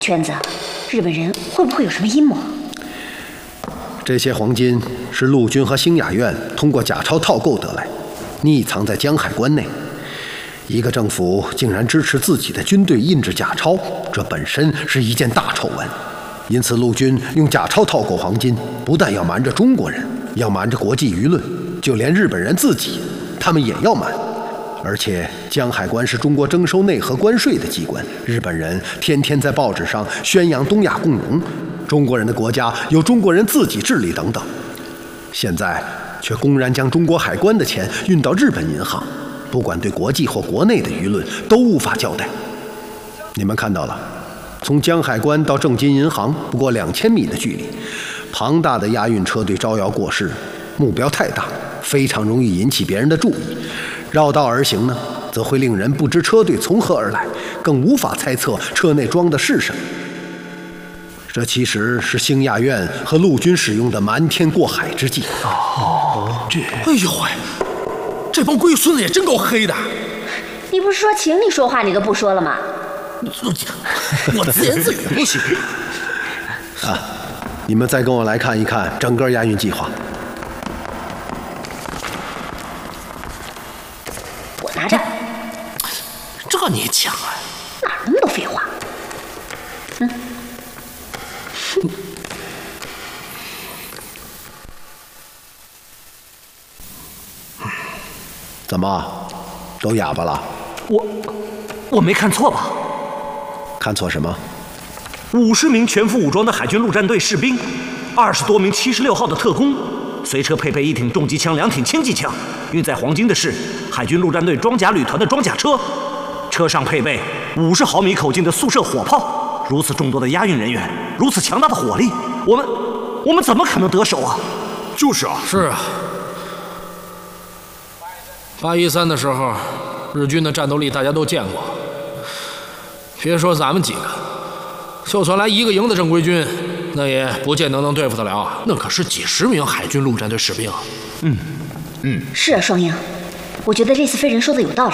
圈子，日本人会不会有什么阴谋？ 这些黄金是陆军和兴雅院通过假钞套购得来，匿藏在江海关内。一个政府竟然支持自己的军队印制假钞，这本身是一件大丑闻。因此，陆军用假钞套购黄金，不但要瞒着中国人，要瞒着国际舆论，就连日本人自己，他们也要瞒。而且，江海关是中国征收内河关税的机关，日本人天天在报纸上宣扬东亚共荣，中国人的国家由中国人自己治理等等。现在却公然将中国海关的钱运到日本银行，不管对国际或国内的舆论都无法交代。你们看到了，从江海关到正金银行不过2000米的距离，庞大的押运车队招摇过市，目标太大，非常容易引起别人的注意。绕道而行呢，则会令人不知车队从何而来，更无法猜测车内装的是什么。这其实是兴亚院和陆军使用的瞒天过海之计。 哎呦喂，这帮龟孙子也真够黑的。 你不是说请你说话，你都不说了吗？ 我自言自语不行。 你们再跟我来看一看整个押运计划。 我拿着。 这你抢啊？ 哪那么多废话？ 怎么，都哑巴了？ 我没看错吧？ 看错什么 ？50名全副武装的海军陆战队士兵，20多名76号的特工，随车配备1挺重机枪、2挺轻机枪。运载黄金的是海军陆战队装甲旅团的装甲车，车上配备50毫米口径的速射火炮。如此众多的押运人员，如此强大的火力，我们怎么可能得手啊？ 就是啊， 是啊。813的时候，日军的战斗力大家都见过。别说咱们几个，就算来1个营的正规军，那也不见得能对付得了。那可是几十名海军陆战队士兵。 是啊，双鹰，我觉得这次飞人说的有道理。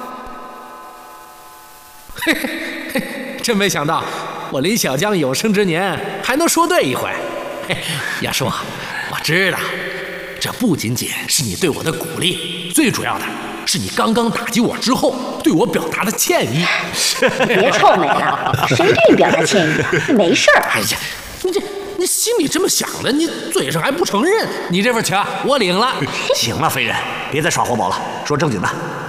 嘿嘿嘿，真没想到，我林小江有生之年还能说对一回。嘿，亚叔，我知道，这不仅仅是你对我的鼓励，最主要的是你刚刚打击我之后对我表达的歉意。 别臭美了，谁对你表达歉意啊？没事儿。 哎呀，你心里这么想的，你嘴上还不承认，你这份情我领了。 行了，飞人，别再耍活宝了，说正经的，